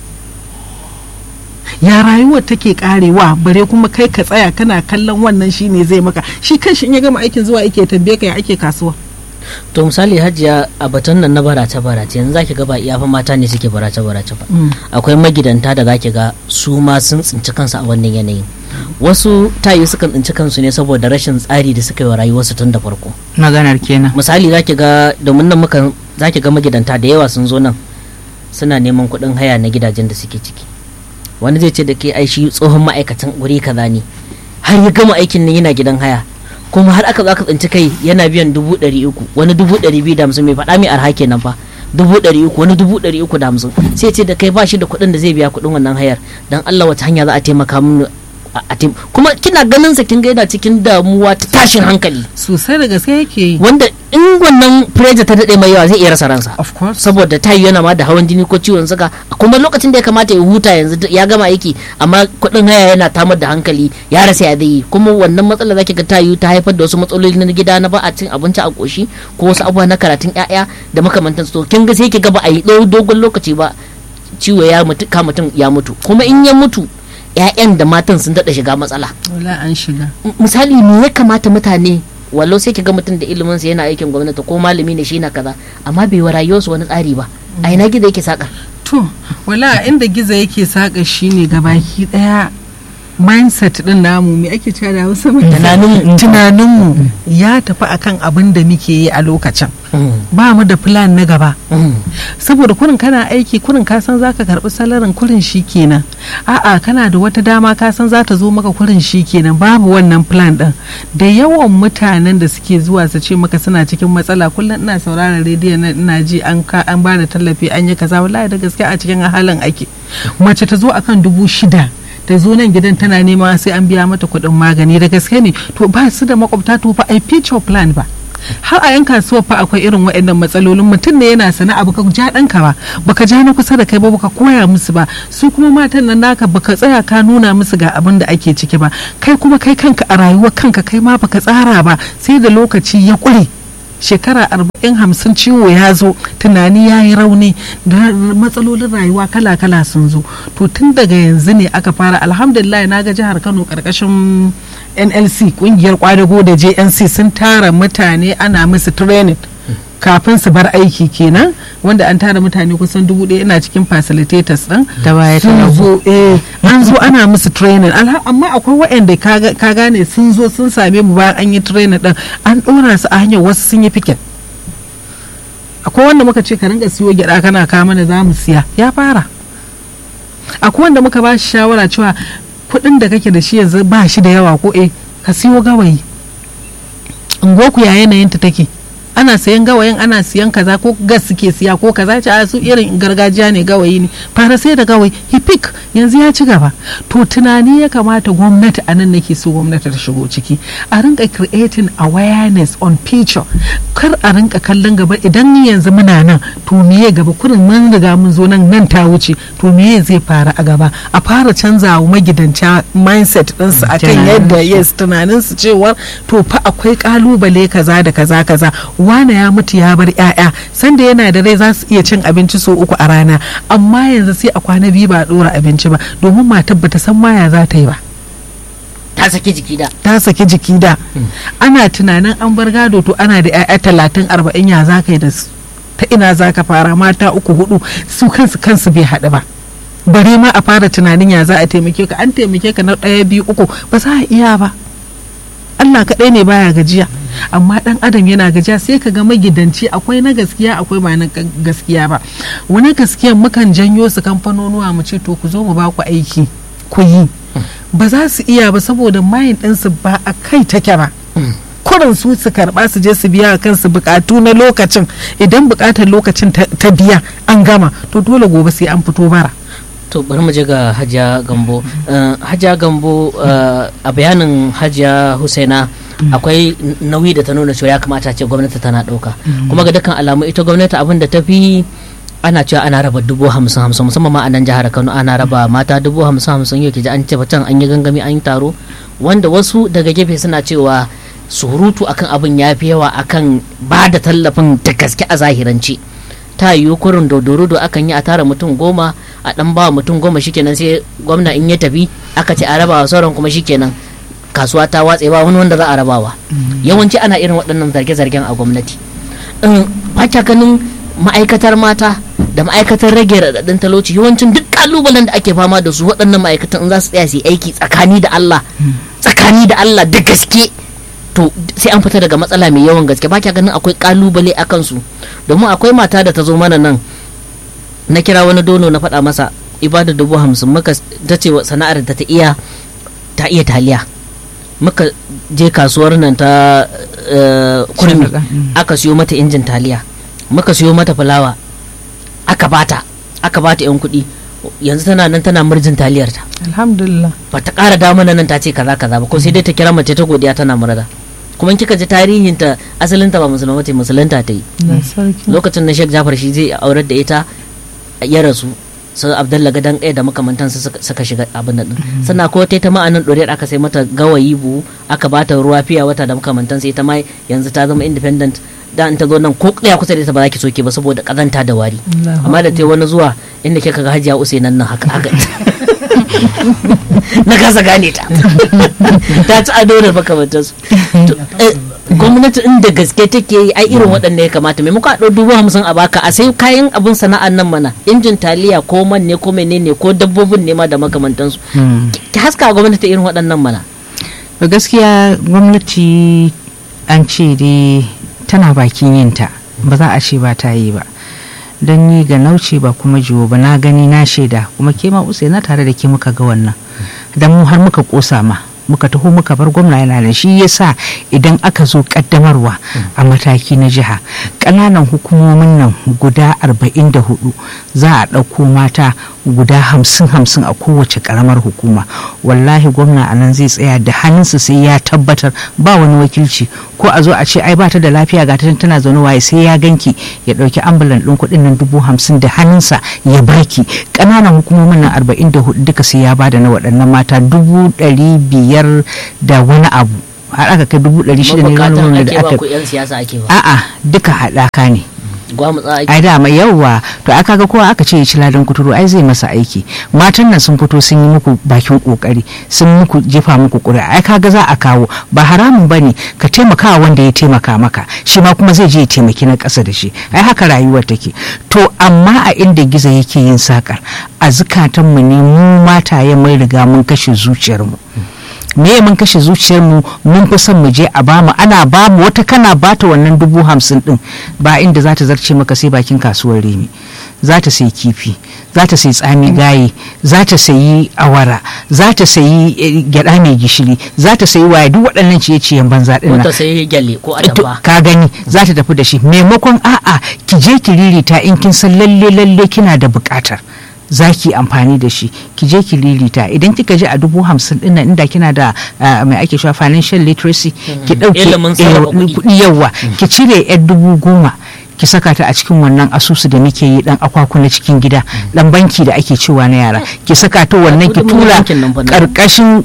ya rayuwar take karewa bare kuma kai ka tsaya kana kallon wannan shine zai maka shi kanshi in ya gama aikin zuwa yake tambaye ka ya ake kasuwa to misali hajiya a batun nan na barace barace yanzu zaki ga ba iya fa mata ne suke barace barace ba akwai magidanta da zaki ga su ma sun tsinci kansu a wannan yanayin wasu tayi sukan tsinci kansu ne saboda rashin tsari da suka yi wa rayuwarsu tun da farko maganar kenan misali zaki ga domin nan muka zaki ga magidanta da yawa sun zo nan suna neman kuɗin haya na gidajen da suke ciki wani zai ce da ke ai shi tsohon ma'aikatan guri kaza ne har ya gama aikin nan yana gidan haya kuma har aka zo aka tsinci kai yana biyan dubu ɗari uku wani dubu ɗari biyu da hamsin mai faɗa mai arha kenan fa dubu ɗari uku wani dubu ɗari uku da hamsin sai ce da kai ba shi da kuɗin da zai biya kuɗin wannan hayar dan Allah wata hanya za a taimaka mun a tim kuma kina ganin sa kin ga yana cikin damuwa ta tashin hankali sosai da gaske yake yi wanda in wannan pressure ta dade mai yawa zai iya rasa ransa of course saboda tayi yana ma da hawan jini ko ciwon suga kuma lokacin da ya kamata ya huta yanzu ya gama aiki amma kuɗin haya yana tamar da hankali ya rasa ya zai kuma wannan matsala zaki ga tayi ta haifar da wasu matsaloli na gida na ba a cin abinci a koshi ko wasu abubuwa na karatun ƴaƴa da makamantan su kin ga sai ki ga ba a yi dogon lokaci ba ciwo ya mutu ka mutum ya mutu kuma in ya mutu ƴaƴan da matan sun daɗa shiga matsala wala an shiga misali me ya kamata mutane wallo sai ki ga mutum da ilimin sa yana aikin gwamnati ko malami ne shi na kaza amma bai wa rayuwarsu wani tsari ba a ina gizo yake saka to wala inda gizo yake saka shine gabaki daya mindset din namu me ake cewa da Hausa tunanin tunanin mu ya tafi akan abin da muke yi a lokacin ba mu da plan na gaba saboda kurin kana aiki kurin ka san zaka karbi salarin kurin shikenan a'a kana da wata dama ka san za ta zo maka kurin shikenan babu wannan plan din da yawan mutanen da suke zuwa su ce maka suna cikin matsala kullum ina sauraron rediyo ina ji an ka an ba da tallafi an yi kaza wallahi da gaske a cikin halin ake mace ta zo akan dubu shida ta zo nan gidan tana nema sai an biya mata kuɗin magani da gaske ne to ba su da makwabta to fa ai future plan ba har a yan kasuwa fa akwai irin waɗannan matsalolin mutum ne yana sana'a baka ja ɗanka ba baka ja na kusa da kai ba baka koya musu ba su kuma matan nan naka baka tsaya ka nuna musu ga abin da ake ciki ba kai kuma kai kanka a rayuwar kanka kai ma baka tsara ba sai da lokaci ya ƙure shekara arba'in hamsin ciwo ya zo tunani ya yi rauni da matsalolin rayuwa kala-kala sun zo to tun daga yanzu ne aka fara alhamdulillah na ga jihar Kano karkashin N L C kungiyar kwadago da J N C sun tara mutane ana musu training kafin su bar aiki kenan wanda an tara mutane kusan dubu ɗaya ina cikin facilitators din da baya ta zo eh an zo ana musu training amma akwai waɗanda ka gane sun zo sun same mu bayan an yi training din an ɗora su a hanyar wasu sun yi fikin akwai wanda muka ce ka ringa siyo gyaɗa kana kama mana za mu siya ya fara akwai wanda muka ba shi shawara cewa kuɗin da kake da shi yanzu ba shi da yawa ko eh ka siyo gawayi unguwarku ya yanayin ta take ana sayan gawayin ana siyan kaza ko gas suke siya ko kaza ce a su irin gargajiya ne gawayi ne fara sai da gawayi hipik yanzu ya ci gaba to tunani ya kamata gwamnati a nan nake so gwamnati ta shigo ciki a rinka creating awareness on future kar a rinka kallon gaba idan ni yanzu muna nan to meye gaba kurin mun riga mun zo nan nan ta wuce to meye zai fara a gaba a fara canza wa magidanta mindset ɗinsu akan yadda yes tunanin su cewa to fa akwai kalubale kaza da kaza kaza wane ya mutu ya bar ƴaƴa sanda yana da rai za su iya cin abinci so uku a rana amma yanzu sai a kwana biyu ba a dora abinci ba domin matar bata san maya za ta yi ba ta saki jiki da ta saki jiki da ana tunanin an bar gado to ana da ƴaƴa talatin arba'in ya za ka yi da su ta ina za ka fara mata uku hudu su kansu kansu bai haɗu ba bare ma a fara tunanin ya za a taimake ka an taimake ka na ɗaya biyu uku ba za a iya ba Allah kaɗai ne baya gajiya amma ɗan adam yana gajiya sai ka ga magidanci akwai na gaskiya akwai ba na gaskiya ba wani gaskiya mukan janyo su kamfanonuwa mu ce to ku zo mu ba ku aiki ku yi ba za su iya ba saboda mayin ɗinsu ba a kai take ba kurin su su karɓa su je su biya kansu bukatu na lokacin idan bukatar lokacin ta biya an gama to dole gobe sai an fito bara to bari mu je ga Hajiya Gambo Hajiya Gambo a bayanin Hajiya Husaina akwai nauyi da ta nuna cewa ya kamata ce gwamnati tana dauka kuma ga dukkan alamu ita gwamnati abin da ta fi ana cewa ana raba dubu hamsin hamsin musamman ma a nan jihar Kano ana raba mata dubu hamsin hamsin yau ke ji an ce can an yi gangami an yi taro wanda wasu daga gefe suna cewa surutu akan abin ya fi yawa akan ba da tallafin da gaske a zahirance ta yi kurin dodorudo akan yi a tara mutum goma a dan ba mutum goma shikenan sai gwamna in ya tafi aka ce a rabawa sauran kuma shikenan kasuwa ta watse ba wani wanda za a rabawa yawanci ana irin waɗannan zarge-zargen a gwamnati ba kya ganin ma'aikatar mata da ma'aikatar rage raɗaɗin talauci yawancin duk kalubalen da ake fama da su waɗannan ma'aikatan in za su tsaya su yi aiki tsakani da Allah tsakani da Allah da gaske to sai an fita daga matsala mai yawan gaske ba kya ganin akwai kalubale a kansu domin akwai mata da ta zo mana nan na kira wani dono na faɗa masa ibada dubu hamsin muka ta ce sana'ar da ta iya ta iya taliya muka je kasuwar nan ta kurmi aka siyo mata injin taliya, muka siyo mata fulawa aka bata aka bata yan kuɗi, yanzu tana nan tana murjin taliyar ta, alhamdulillah. ba ta ƙara da mana nan ta ce kaza kaza ba, ko sai dai ta kira mace ta godiya tana murda. kuma kika ji tarihin ta asalin ta ba musulma ce, musulunta ta yi lokacin na Sheikh Jafar shi zai aurar da ita ya rasu, sai Abdullah Gadan ɗaya da makamantan suka shiga abin nan. sannan ko ta ma anan dore aka sai mata gawayi buhu aka bata ruwa fiya wata da makamantan sai ta ma yanzu ta zama independent. da in ta zo nan ko ya kusa da ita ba za ki soke ba saboda kazanta da wari, amma da ta wani zuwa inda kika ga Hajiya Usainan nan haka haka na kasa gane ta ta ci ado da makamantan su. gwamnati inda gaske take yi ai irin waɗanda ya kamata maimakon a ɗau dubu hamsin a baka a sai kayan abin sana'an nan mana, injin taliya ko man ne ko menene ko dabbobin ne ma da makamantansu ki haska gwamnati irin waɗannan mana. gaskiya gwamnati an ce dai tana bakin yinta, ba za a ce ba ta yi ba, don ni ga nauce ba kuma jiwo ba, na gani na shaida, kuma ke ma usai na tare da ke muka ga wannan, don mu har muka kosa ma muka taho muka bar gwamna yana da shi yasa idan aka zo kaddamarwa a mataki na jiha, ƙananan hukumomin nan guda arba'in da hudu za a ɗauko mata guda hamsin hamsin a kowace ƙaramar hukuma. wallahi gwamna a nan zai tsaya da hannunsa sai ya tabbatar ba wani wakilci, ko a zo a ce ai ba ta da lafiya ga ta tana zaune waye, sai ya ganki ya ɗauki ambulan ɗin kuɗin nan dubu hamsin da hannunsa ya baki. ƙananan hukumomin nan arba'in da hudu duka sai ya bada na waɗannan mata dubu ɗari biyar da wani abu, har aka kai dubu ɗari shida ne wani da aka a'a duka haɗaka ne. ai dama yauwa to aka ga kowa aka ce ya ci ladan kuturu ai zai masa aiki. matan nan sun fito sun yi muku bakin kokari, sun muku jefa muku ƙuri'a, ai kaga za a kawo, ba haramun bane ka taimaka wanda ya taimaka maka, shi ma kuma zai je ya taimaki na ƙasa da shi, ai haka rayuwar take. to amma a inda gizo yake yin sakar, a zukatanmu ne mu mataye mun riga mun kashe zuciyarmu. me mun kashe zuciyarmu, mun fi son mu je a bamu, ana bamu wata kana bata wannan dubu hamsin din ba inda za ta zarce maka sai bakin kasuwar Remi, za ta sayi kifi, za ta sayi tsami gaye, za ta sayi awara, za ta sayi gyada mai gishiri, za ta sayi waya, duk waɗannan ciye-ciyen banza din nan, ta sayi gyalle ko atamfa ka gani za ta tafi da shi, maimakon a'a ki je ki ririta in kin san lalle lalle kina da buƙatar za ki amfani da shi, ki je ki lilita. idan kika je a dubu hamsin din nan inda kina da mai ake cewa financial literacy, ki dauke kuɗi yawa ki cire yar dubu goma ki saka ta a cikin wannan asusu da muke yi dan akwaku na cikin gida, dan banki da ake cewa na yara, ki saka ta wannan ki tura karkashin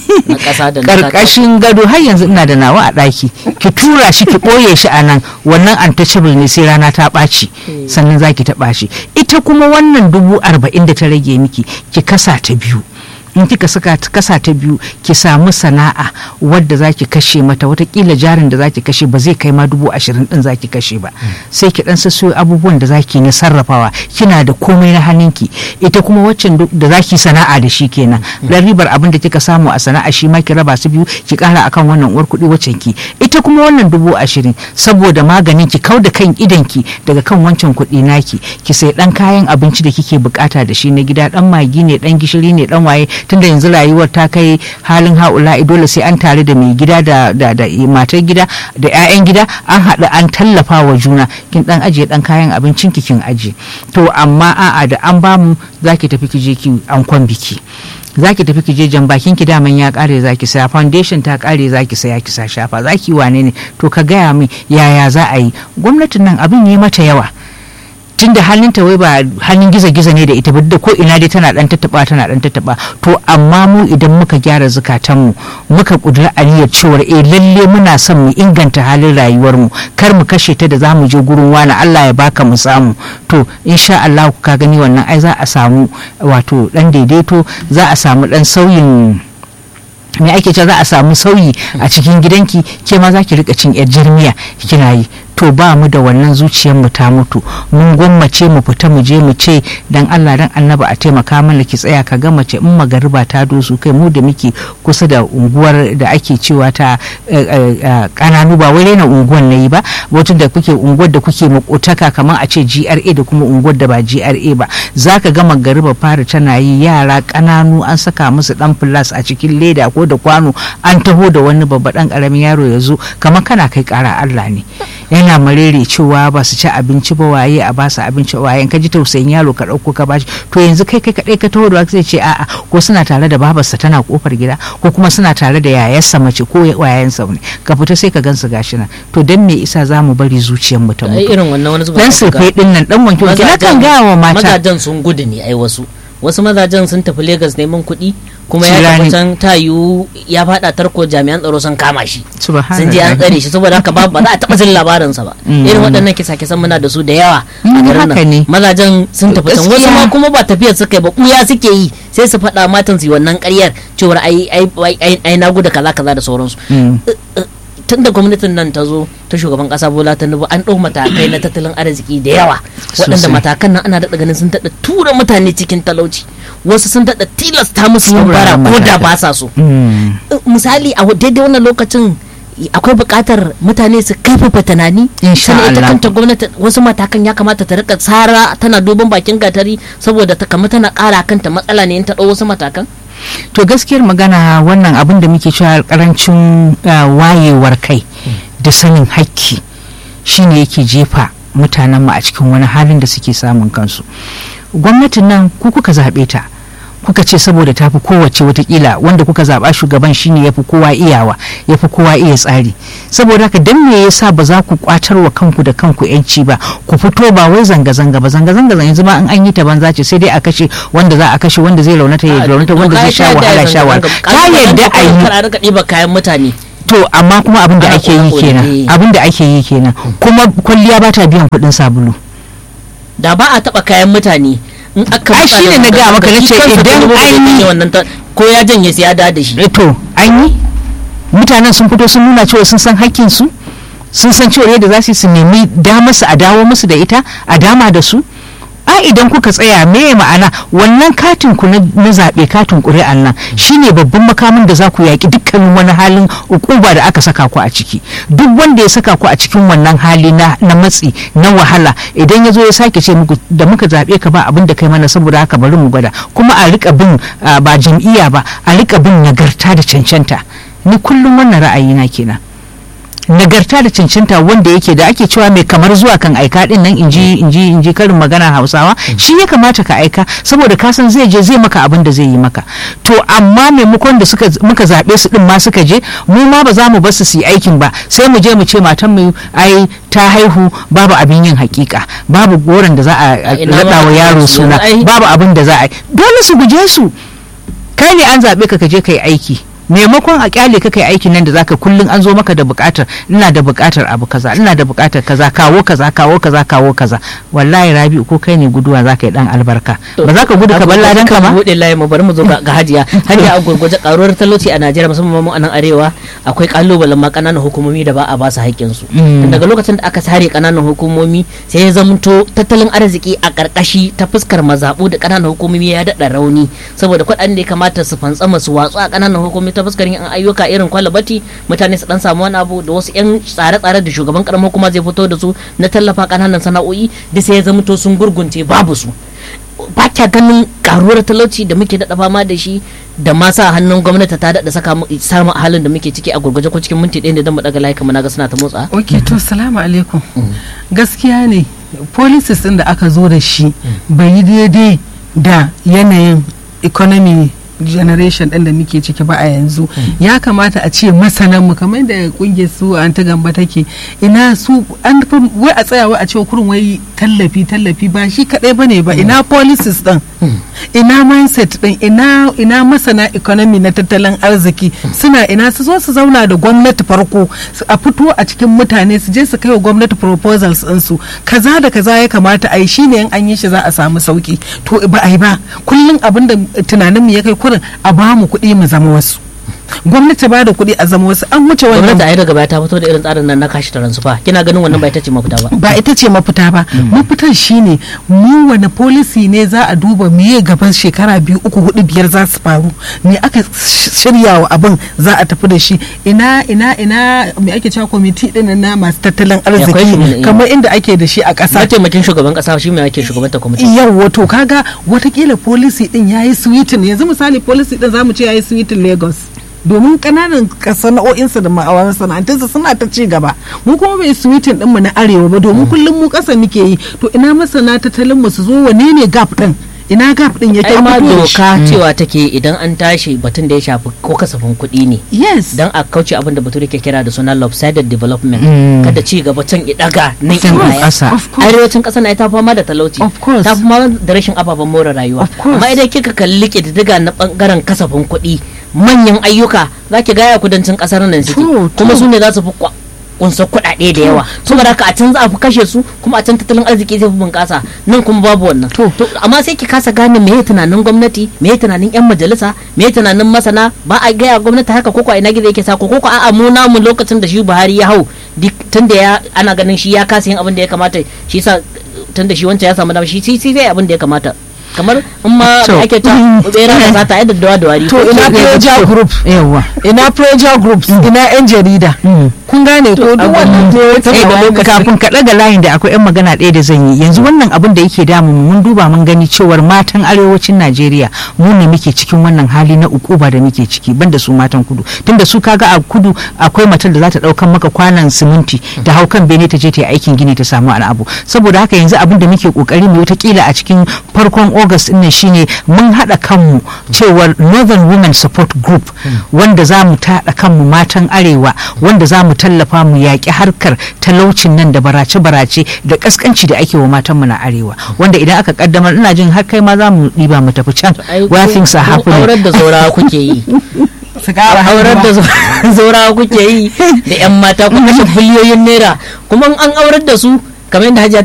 karkashin gado, har yanzu ina da nawa a daki, ki tura shi ki boye shi a nan, wannan untouchable ne sai rana ta ɓaci sannan zaki ta ɓaci. ita kuma wannan dubu arba'in da ta rage miki ki kasa ta biyu, in kika saka kasa ta biyu ki samu sana'a wadda zaki kashe mata, watakila jarin da zaki kashe ba zai kai ma dubu ashirin din zaki kashe ba, sai ki dan sassoyo abubuwan da zaki na sarrafawa, kina da komai na hannunki. ita kuma waccan da zaki sana'a da shi kenan, dan ribar abin da kika samu a sana'a shi ma ki raba su biyu ki kara akan wannan uwar kuɗi waccan ki. ita kuma wannan dubu ashirin saboda maganin ki kauda kan idanki daga kan wancan kuɗi naki, ki sai dan kayan abinci da kike bukata da shi na gida, dan magi ne, dan gishiri ne, dan waye, tunda yanzu rayuwar ta kai halin haula'i dole sai an tare da mai gida da da, da matar gida da 'ya'yan gida an haɗu an tallafa wa juna, kin dan ajiye dan kayan abincin ki kin ajiye. to amma a'a da an bamu zaki tafi ki je ki ankon biki, zaki tafi ki je jan bakin ki daman ya kare zaki saya, foundation ta kare zaki saya ki sa shafa, zaki wane ne, to ka gaya min yaya za a yi. gwamnatin nan abin yi mata yawa, tunda hannunta wai ba hannun giza-giza ne da ita ba, da ko ina dai tana dan tattaba tana dan tattaba. to amma mu idan muka gyara zukatanmu muka kudura aniyar cewar eh lalle muna son mu inganta halin rayuwar mu, kar mu kashe ta da zamu je gurin wani Allah ya baka mu samu, to insha Allah ka gani wannan ai za a samu wato dan daidaito, za a samu dan sauyin me ake cewa, za a samu sauyi a cikin gidanki, ke ma za ki rika cin yar jirmiya kina yi. to ba mu da wannan zuciyar mu ta mutu, mun gwammace mu fita mu je mu ce dan Allah dan Annabi a taimaka mana ki tsaya ka ga mace in magariba ta dosu, kai mu da muke kusa da unguwar da ake cewa ta kananu ba wai na unguwar nayi ba, wato da kuke unguwar da kuke makotaka kamar a ce G R A da kuma unguwar da ba G R A ba, zaka ga magariba fara tana yi, yara kananu an saka musu dan plus a cikin leda ko da kwano an taho da wani babba dan karamin yaro ya zo kamar kana kai kara Allah ne, yana marere cewa ba su ci abinci ba, waye a ba su abinci, waye ka ji tausayin yaro ka dauko ka bashi. To yanzu kai kai kadai ka taho da sai ce a'a ko suna tare da babarsa tana kofar gida ko kuma suna tare da yayarsa mace ko wayayensa ne, ka fita sai ka gansu gashi nan. To dan me isa zamu bari zuciyar mu ta mutu? irin wannan wani zuba dan sulfai din nan dan wanke wanke na kan ga wa mata mazajen sun gudu ne, ai wasu wasu mazajen sun tafi Lagos neman kuɗi kuma ya tafi can tayu ya fada tarko, jami'an tsaro sun kama shi sun je an tsare shi, saboda haka ba za a taba jin labarinsa ba. irin waɗannan kisa kisan muna da su da yawa a garin nan. mazajen sun tafi can, wasu ma kuma ba tafiyar suka yi ba, ɓuya suke yi, sai su faɗa matan su wannan ƙaryar cewar ai ai ai na gudu kaza kaza da sauransu. tun da gwamnatin nan ta zo ta shugaban kasa Bola Tinubu an ɗau matakai na tattalin arziki da yawa, waɗanda matakan nan ana daɗa ganin sun daɗa tura mutane cikin talauci, wasu sun daɗa tilasta musu yin bara ko da ba sa so. Misali a daidai wannan lokacin akwai buƙatar mutane su kaifafa tunani, sannan ita kanta gwamnati wasu matakan ya kamata ta rika tsara tana duban bakin gatari, saboda ta kama tana ƙara kanta matsala ne in ta ɗau wasu matakan. To gaskiyar magana wannan abin da muke cewa karancin wayewar kai da sanin hakki shine yake jefa mutanen mu a cikin wani halin da suke samun kansu. Gwamnatin nan ku kuka zaɓe ta, kuka ce saboda ta fi kowace watakila wanda kuka zaɓa shugaban shine ya fi kowa iyawa, ya fi kowa iya tsari, saboda haka dan me yasa ba za ku kwatar wa kanku da kanku yanci ba, ku fito ba wai zanga-zanga ba, zanga-zanga yanzu ma in an yi ta banza ce, sai dai a kashe wanda za a kashe, wanda zai raunata ya raunata, wanda zai sha wahala sha wahala. Ta yadda a yi kayan mutane to amma kuma abin da ake yi kenan, abin da ake yi kenan, kuma kwalliya ba ta biyan kuɗin sabulu. Da ba a taɓa kayan mutane in aka ai shine na ga maka nace idan ai ko ya janye sai ya da shi. To an yi mutanen sun fito sun nuna cewa sun san hakkin su, sun san cewa yadda za su nemi damar su a dawo musu da ita, a dama da su. a idan kuka tsaya me ma'ana wannan katin ku na zaɓe, katin ƙuri'an nan shine babban makamin da za ku yaƙi dukkanin wani halin ukuba da aka saka ku a ciki. Duk wanda ya saka ku a cikin wannan hali na matsi na wahala, idan ya zo ya sake ce muku da muka zaɓe ka ba abin da kai mana, saboda haka bari mu gwada, kuma a rika bin ba jam'iyya ba, a rika bin nagarta da cancanta. Ni kullum wannan ra'ayina kenan, nagarta da cancanta wanda yake da ake cewa mai kamar zuwa kan aika din nan, inji inji inji karin magana Hausawa, shi ya kamata ka aika, saboda ka san zai je zai maka abin da zai yi maka. To amma maimakon da suka muka zabe su din ma suka je, mu ma ba za mu bar su su yi aikin ba, sai mu je mu ce matan mu ai ta haihu babu abin yin hakika, babu goron da za a rada wa yaro suna, babu abin da za a yi. Dole su guje su. Kai ne an zabe ka ka je kai aiki, maimakon a kyale ka kai aikin nan da zaka kullun an zo maka da bukatar ina da bukatar abu kaza, ina da bukatar kaza, kawo kaza kawo kaza kawo kaza. Wallahi Rabi ko kai ne guduwa zaka yi dan albarka, ba za ka gudu ka bar ladan ka ba. Bude layi mu bari mu zo ga Hajiya. Hajiya a gurguje karuwar talauci a Najeriya musamman mu a nan arewa akwai kalubalen ma kananan hukumomi da ba a ba su haƙƙin su. Daga lokacin da aka sare kananan hukumomi sai ya zamto tattalin arziki a karkashi ta fuskar mazabu da kananan hukumomi ya dada rauni, saboda kuɗaɗen da ya kamata su fantsama su watsu a kananan hukumomi ta fuskar yin ayyuka irin kwalabati, mutane su dan samu wani abu da wasu yan tsare-tsare da shugaban karamar hukuma zai fito da su na tallafa kananan sana'o'i, da sai ya zama to sun gurgunce babu su. Ba kya ganin karuwar talauci da muke daɗa fama da shi da ma sa hannun gwamnati ta daɗa saka mu samu halin da muke ciki a gurguje ko cikin minti ɗaya ne don mu daga layi kamar na ga suna ta motsa. Ok, to salamu alaikum. Gaskiya ne policies ɗin da aka zo da shi bai yi daidai da yanayin economy generation ɗin da muke ciki ba a yanzu. Ya kamata a ce masanan mu kamar da kungiyar su an ta gamba take, ina su an wai a tsayawa a ce kurun wai tallafi tallafi ba shi kadai bane ba, ina policies din, ina mindset din, ina ina masana economy na tattalin arziki suna ina, su zo su zauna da gwamnati farko, a fito a cikin mutane su je su kai wa gwamnati proposals din su, kaza da kaza ya kamata a yi, shine in an yi shi za a samu sauki. To ba a yi ba, kullum abinda tunanin mu ya kai kurin a ba mu kuɗi mu zama wasu. gwamnati ba da kuɗi a zama wasu an wuce wannan. Gwamnati a yi daga baya ta fito da irin tsarin nan na kashi taransifa, kina ganin wannan ba ita ce mafita ba? Ba ita ce mafita ba. Mafitar shine mu wani policy ne za a duba meye gaban shekara biyu uku hudu biyar za su faru, me aka shirya wa abin za a tafi da shi, ina ina ina me ake cewa kwamiti din na masu tattalin arziki kamar inda ake da shi a ƙasa. Mataimakin shugaban ƙasa shi me ake shugabanta kwamiti? Yawwa to kaga watakila policy din yayi sweetin, yanzu misali policy din zamu ce yayi sweetin Lagos domin kananan sana'o'insa da masana'antunsa suna ta ci gaba, mu kuma bai sweetin din mu na arewa ba domin kullum mu ƙasa muke yi. To ina masana tattalin mu su zo wane ne gap din, ina gap din yake? Ai ma doka cewa take idan an tashi batun da ya shafi ko kasafin kuɗi ne, yes, dan a kauce abin da bature ke kira da suna lopsided development, kada ci gaba can idaga nan in baya. Arewacin ƙasa na ta fama da talauci, ta fama da rashin ababen more rayuwa, amma idan kika kalli ƙididdiga na bangaren kasafin kuɗi, manyan ayyuka zaki gaya kudancin ƙasar nan suke, kuma su ne za su fi kunsa kuɗaɗe da yawa, saboda haka a can za a fi kashe su, kuma a can tattalin arziki zai fi bunƙasa, nan kuma babu wannan. To amma sai ki kasa gane me tunanin gwamnati, me tunanin yan majalisa, me tunanin masana, ba a gaya gwamnati haka koko a ina gizo yake sako, koko a'a mu namu lokacin da shi Buhari ya hau tun da ya ana ganin shi ya kasa yin abin da ya kamata, shi sa tun da shi wancan ya samu dama shi sai sai abin da ya kamata. Kamar in ma ake ta bera da zata yadda dawa da wari. To ina pressure group, yawa ina pressure groups, ina yan jarida, kun gane ko duk wannan kafin ka daga layin da akwai yan magana ɗaya da zan yi yanzu. Wannan abin da yake damu mun duba mun gani cewar matan arewacin Najeriya mu ne muke cikin wannan hali na ukuba da muke ciki, banda su matan kudu, tunda su kaga a kudu akwai matar da za ta daukan maka kwanan siminti da haukan bene ta je ta yi aikin gini ta samu wani abu. Saboda haka yanzu abin da muke kokari mu wata kila a cikin farkon August ɗin shine mun haɗa kanmu cewar Northern Women Support Group, wanda za mu taɗa kanmu matan arewa, wanda za mu tallafa mu yaƙi harkar talaucin nan da barace-barace da ƙasƙanci da ake wa matanmu na arewa, wanda idan aka kaddamar ina jin har kai ma za mu ɗiba mu tafi can where things are happening. Aurar da zaurawa kuke yi. Aurar da zaurawa kuke yi da 'yan mata, ku kashe biliyoyin naira, kuma an aurar da su kamar yadda Hajiya